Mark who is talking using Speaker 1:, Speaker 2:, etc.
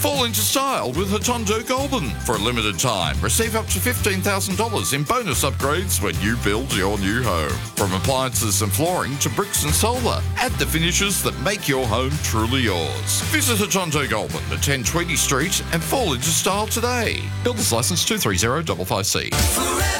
Speaker 1: Fall into style with Hotondo Goulburn. For a limited time, receive up to $15,000 in bonus upgrades when you build your new home. From appliances and flooring to bricks and solar, add the finishes that make your home truly yours. Visit Hotondo Goulburn at 1020 Street and fall into style today. Builders Licence 230556.